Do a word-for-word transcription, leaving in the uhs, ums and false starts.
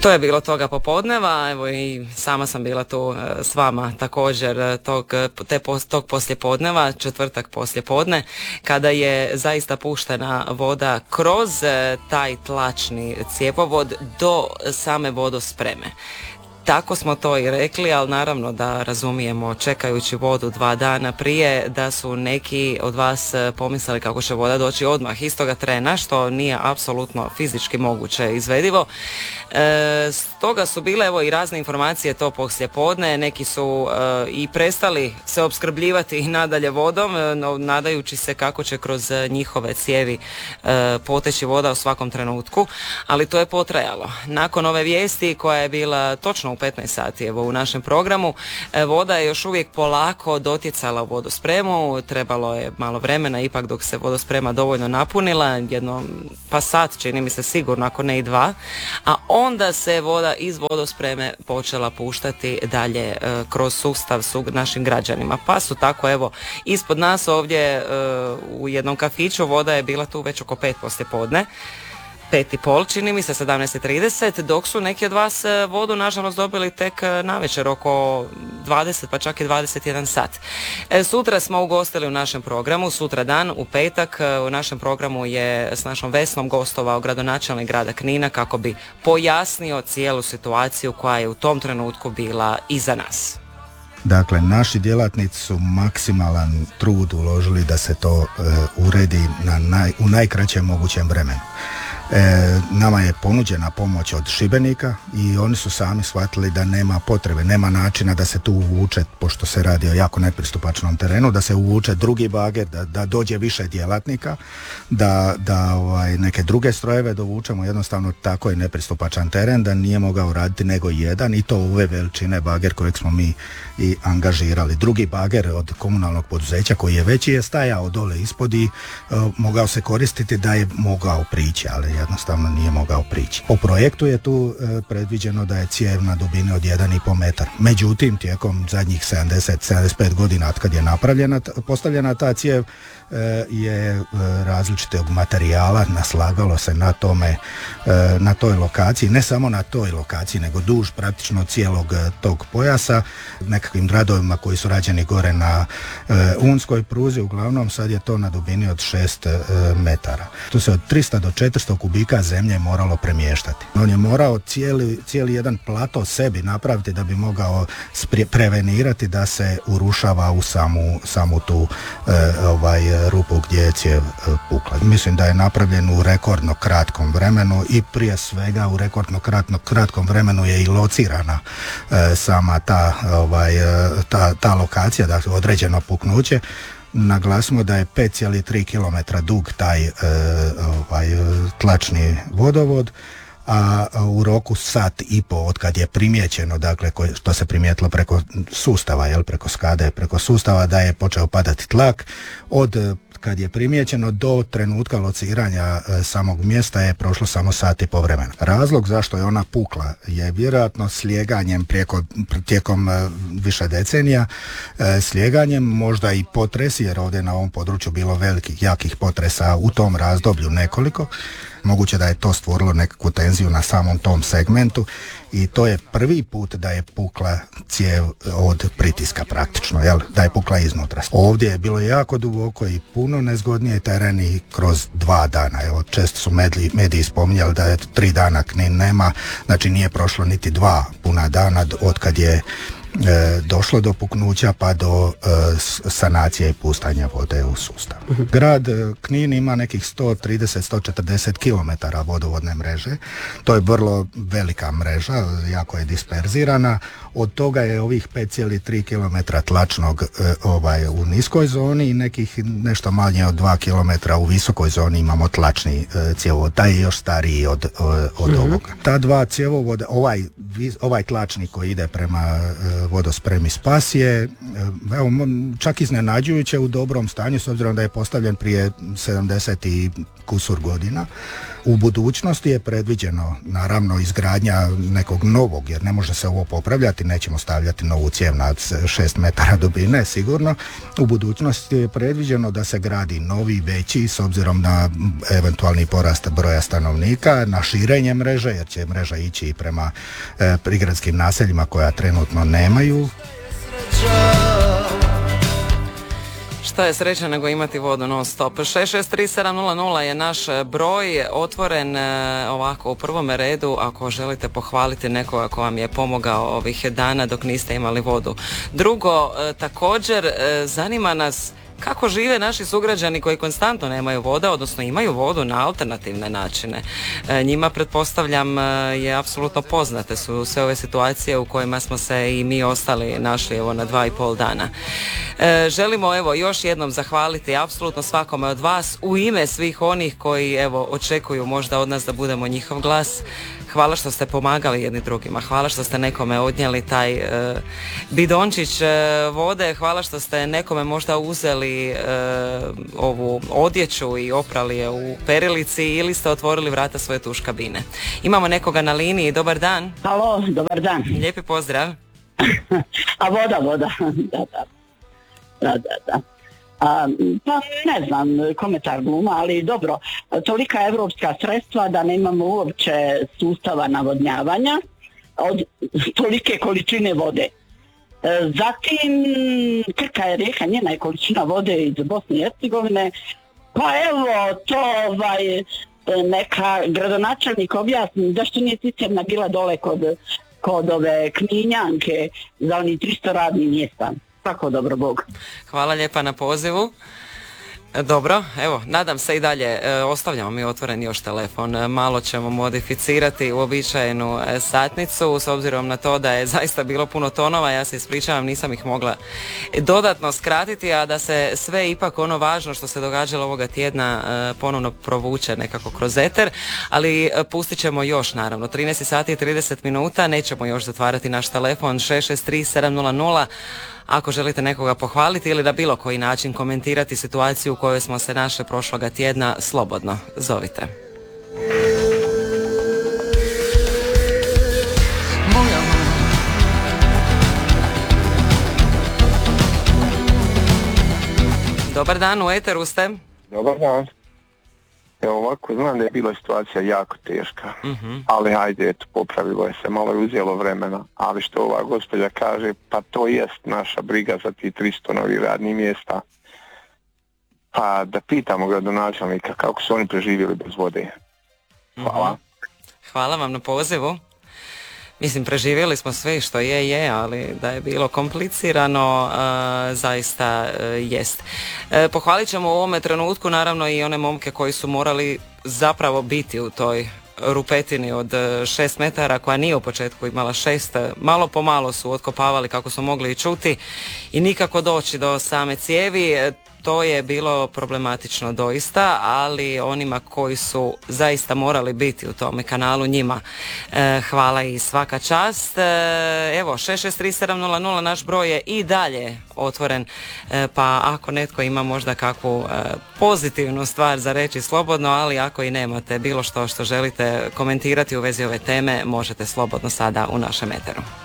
To je bilo toga popodneva, evo i sama sam bila tu s vama također tog, te, tog poslijepodneva, četvrtak poslijepodne, kada je zaista puštena voda kroz taj tlačni cjevovod do same vodospreme. Tako smo to i rekli, ali naravno da razumijemo, čekajući vodu dva dana prije, da su neki od vas pomislili kako će voda doći odmah istoga trena, što nije apsolutno fizički moguće izvedivo. E, stoga su bile evo i razne informacije to poslijepodne, neki su e, i prestali se opskrbljivati i nadalje vodom, no, nadajući se kako će kroz njihove cijevi e, poteći voda u svakom trenutku, ali to je potrajalo. Nakon ove vijesti koja je bila točno u petnaest sati evo u našem programu, voda je još uvijek polako dotjecala u vodospremu, trebalo je malo vremena ipak dok se vodosprema dovoljno napunila, jedno pa sat čini mi se sigurno, ako ne i dva, a onda se voda iz vodospreme počela puštati dalje e, kroz sustav su našim građanima, pa su tako evo ispod nas ovdje e, u jednom kafiću voda je bila tu već oko pet poslijepodne, pet i pol, čini mi se sedamnaest i trideset, dok su neki od vas vodu nažalost dobili tek navečer oko dvadeset pa čak i dvadeset jedan sat. E, sutra smo ugostili u našem programu, sutra dan u petak u našem programu je s našom Vesnom gostovao gradonačelnik grada Knina kako bi pojasnio cijelu situaciju koja je u tom trenutku bila iza nas. Dakle, naši djelatnici su maksimalan trud uložili da se to e, uredi na naj, u najkraćem mogućem vremenu. E, nama je ponuđena pomoć od Šibenika i oni su sami shvatili da nema potrebe, nema načina da se tu uvuče, pošto se radi o jako nepristupačnom terenu, da se uvuče drugi bager, da, da dođe više djelatnika, da, da ovaj, neke druge strojeve dovučemo, jednostavno tako je nepristupačan teren da nije mogao raditi nego jedan i to ove veličine bager kojeg smo mi i angažirali. Drugi bager od komunalnog poduzeća koji je veći je stajao dole ispod i uh, mogao se koristiti da je mogao prići, ali jednostavno nije mogao prići. Po projektu je tu e, predviđeno da je cijev na dubini od jedan i pol metar. Međutim, tijekom zadnjih sedamdeset do sedamdeset pet godina od kad je napravljena, postavljena ta cijev, e, je e, različitog materijala naslagalo se na tome, e, na toj lokaciji, ne samo na toj lokaciji, nego duž praktično cijelog e, tog pojasa, nekakvim radovima koji su rađeni gore na e, Unskoj pruzi, uglavnom sad je to na dubini od šest e, metara. Tu se od trista do četiristo kubika zemlje moralo premještati. On je morao cijeli, cijeli jedan plato sebi napraviti da bi mogao spri, prevenirati da se urušava u samu, samu tu e, ovaj, rupu gdje je cijev e, pukla. Mislim da je napravljen u rekordno kratkom vremenu i prije svega u rekordno kratno, kratkom vremenu je i locirana e, sama ta, ovaj, ta, ta lokacija, dakle određeno puknuće. Naglasimo da je pet zarez tri kilometra dug taj e, ovaj, tlačni vodovod, a u roku sat i po od kad je primijećeno, dakle koje, što se primijetilo preko sustava, jel, preko skade, preko sustava da je počeo padati tlak, od kad je primijećeno do trenutka lociranja e, samog mjesta je prošlo samo sat i po vremena. Razlog zašto je ona pukla je vjerojatno slijeganjem prijeko, tijekom e, više decenija, e, slijeganjem, možda i potresi, jer ovdje na ovom području bilo velikih, jakih potresa u tom razdoblju nekoliko. Moguće da je to stvorilo nekakvu tenziju na samom tom segmentu i to je prvi put da je pukla cijev od pritiska praktično, jel? Da je pukla iznutra. Ovdje je bilo jako duboko i puno nezgodnije teren i kroz dva dana. Evo, često su mediji, mediji spominjali da je tri dana Knin nema, znači nije prošlo niti dva puna dana od kad je E, došlo do puknuća pa do e, sanacije i pustanja vode u sustav. Uh-huh. Grad Knin ima nekih sto trideset do sto četrdeset kilometara vodovodne mreže. To je vrlo velika mreža, jako je disperzirana. Od toga je ovih pet zarez tri kilometra tlačnog e, ovaj, u niskoj zoni i nekih nešto manje od dva kilometra u visokoj zoni imamo tlačni e, cjevovod. Taj je još stariji od, od uh-huh. ovoga. Ta dva cjevovoda, ovaj, ovaj tlačni koji ide prema e, vodospremi Spas je evo, čak iznenađujuće u dobrom stanju, s obzirom da je postavljen prije sedamdeset i kusur godina. U budućnosti je predviđeno naravno izgradnja nekog novog, jer ne može se ovo popravljati, nećemo stavljati novu cijev na šest metara dubine sigurno. U budućnosti je predviđeno da se gradi novi, veći, s obzirom na eventualni porast broja stanovnika, na širenje mreže, jer će mreža ići i prema e, prigradskim naseljima koja trenutno nemaju. Šta je sreća nego imati vodu non stop. šest šest tri sedam nula nula je naš broj, otvoren ovako u prvome redu ako želite pohvaliti nekoga ko vam je pomogao ovih dana dok niste imali vodu. Drugo, također zanima nas kako žive naši sugrađani koji konstantno nemaju vode, odnosno imaju vodu na alternativne načine. E, njima, pretpostavljam, je apsolutno poznate su sve ove situacije u kojima smo se i mi ostali našli evo na dva i pol dana. E, želimo evo još jednom zahvaliti apsolutno svakome od vas u ime svih onih koji evo očekuju možda od nas da budemo njihov glas. Hvala što ste pomagali jedni drugima, hvala što ste nekome odnijeli taj e, bidončić e, vode, hvala što ste nekome možda uzeli e, ovu odjeću i oprali je u perilici ili ste otvorili vrata svoje tuš kabine. Imamo nekoga na liniji, dobar dan. Halo, dobar dan. Lijepi pozdrav. A voda, voda, da, da, da, da, da. A, pa ne znam, komentar gluma, ali dobro, tolika evropska sredstva da nemamo uopće sustava navodnjavanja od tolike količine vode. Zatim, Krka je rijeka, njena je količina vode iz Bosne i Hercegovine, pa evo to ovaj, neka gradonačelnik objasni zašto nije cisterna bila dole kod, kod ove Kninjanke za onih tristo radnih mjesta. Tako dobro, Bog. Hvala lijepa na pozivu. Dobro, evo, nadam se i dalje, e, ostavljamo mi otvoren još telefon, e, malo ćemo modificirati uobičajenu e, satnicu, s obzirom na to da je zaista bilo puno tonova, ja se ispričavam, nisam ih mogla dodatno skratiti, a da se sve ipak ono važno što se događalo ovoga tjedna e, ponovno provuče nekako kroz eter, ali e, pustit ćemo još naravno, trinaest sati i trideset minuta, nećemo još zatvarati naš telefon šest šest tri sedam nula nula. Ako želite nekoga pohvaliti ili na bilo koji način komentirati situaciju u kojoj smo se našli prošloga tjedna, slobodno zovite. Dobar dan, u eteru ste. Dobar dan. Evo ovako, znam da je bila situacija jako teška, uh-huh. ali hajde, eto, popravilo je se, malo je uzelo vremena, ali što ova gospođa kaže, pa to jest naša briga za ti tristo novih radnih mjesta. Pa da pitamo gradonačelnika kako su oni preživjeli bez vode. Hvala. Uh-huh. Hvala vam na pozivu. Mislim, preživjeli smo sve što je, je, ali da je bilo komplicirano, uh, zaista uh, jest. Uh, pohvalit ćemo u ovome trenutku naravno i one momke koji su morali zapravo biti u toj rupetini od šest metara koja nije u početku imala šest, malo po malo su otkopavali kako su mogli i čuti i nikako doći do same cijevi. To je bilo problematično doista, ali onima koji su zaista morali biti u tome kanalu, njima e, hvala i svaka čast. E, evo, šest šest tri sedam nula nula naš broj je i dalje otvoren, e, pa ako netko ima možda kakvu e, pozitivnu stvar za reći slobodno, ali ako i nemate bilo što što želite komentirati u vezi ove teme, možete slobodno sada u našem eteru.